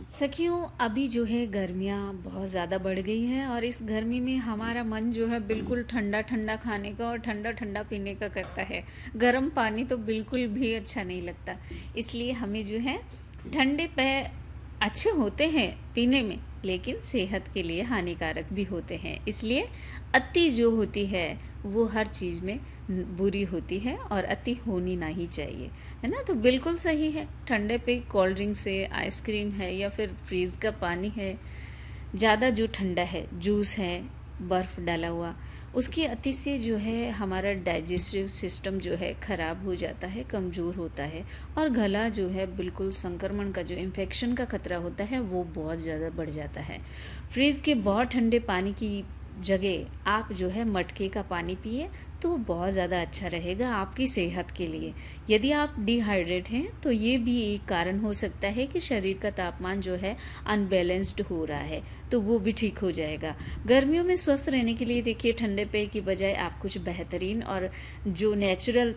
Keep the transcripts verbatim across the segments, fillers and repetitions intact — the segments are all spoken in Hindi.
सखियों, अभी जो है गर्मियाँ बहुत ज़्यादा बढ़ गई हैं और इस गर्मी में हमारा मन जो है बिल्कुल ठंडा ठंडा खाने का और ठंडा ठंडा पीने का करता है। गर्म पानी तो बिल्कुल भी अच्छा नहीं लगता। इसलिए हमें जो है ठंडे पेय अच्छे होते हैं पीने में, लेकिन सेहत के लिए हानिकारक भी होते हैं। इसलिए अति जो होती है वो हर चीज़ में बुरी होती है और अति होनी ना ही चाहिए, है ना। तो बिल्कुल सही है, ठंडे पे कोल्ड ड्रिंक से, आइसक्रीम है या फिर फ्रीज का पानी है, ज़्यादा जो ठंडा है, जूस है, बर्फ़ डाला हुआ, उसकी अति से जो है हमारा डाइजेस्टिव सिस्टम जो है ख़राब हो जाता है, कमज़ोर होता है और गला जो है बिल्कुल संक्रमण का, जो इन्फेक्शन का खतरा होता है वो बहुत ज़्यादा बढ़ जाता है। फ्रीज़ के बहुत ठंडे पानी की जगह आप जो है मटके का पानी पिए तो बहुत ज़्यादा अच्छा रहेगा आपकी सेहत के लिए। यदि आप डिहाइड्रेट हैं तो ये भी एक कारण हो सकता है कि शरीर का तापमान जो है अनबैलेंस्ड हो रहा है, तो वो भी ठीक हो जाएगा। गर्मियों में स्वस्थ रहने के लिए देखिए ठंडे पेय की बजाय आप कुछ बेहतरीन और जो नेचुरल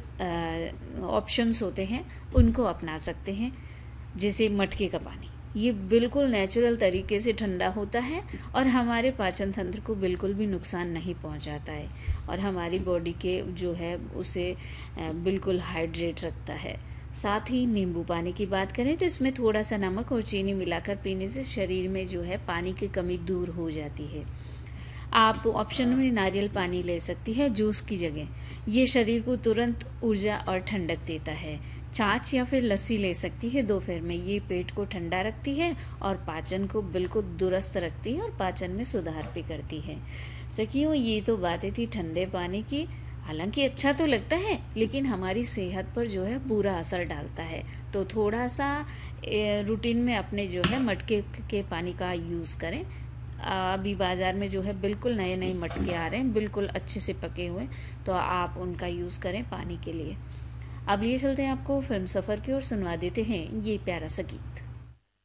ऑप्शंस होते हैं उनको अपना सकते हैं, जैसे मटके का पानी। ये बिल्कुल नेचुरल तरीके से ठंडा होता है और हमारे पाचन तंत्र को बिल्कुल भी नुकसान नहीं पहुंचाता है और हमारी बॉडी के जो है उसे बिल्कुल हाइड्रेट रखता है। साथ ही नींबू पानी की बात करें तो इसमें थोड़ा सा नमक और चीनी मिलाकर पीने से शरीर में जो है पानी की कमी दूर हो जाती है। आप ऑप्शन में नारियल पानी ले सकती है जूस की जगह। ये शरीर को तुरंत ऊर्जा और ठंडक देता है। छाछ या फिर लस्सी ले सकती है दोपहर में, ये पेट को ठंडा रखती है और पाचन को बिल्कुल दुरुस्त रखती है और पाचन में सुधार भी करती है। सखियों, ये तो बातें थी ठंडे पानी की। हालांकि अच्छा तो लगता है लेकिन हमारी सेहत पर जो है बुरा असर डालता है, तो थोड़ा सा रूटीन में अपने जो है मटके के पानी का यूज़ करें। अभी बाज़ार में जो है बिल्कुल नए नए मटके आ रहे हैं, बिल्कुल अच्छे से पके हुए, तो आप उनका यूज़ करें पानी के लिए। अब लिए चलते हैं आपको फिल्म सफ़र की ओर, सुनवा देते हैं ये प्यारा सा गीत।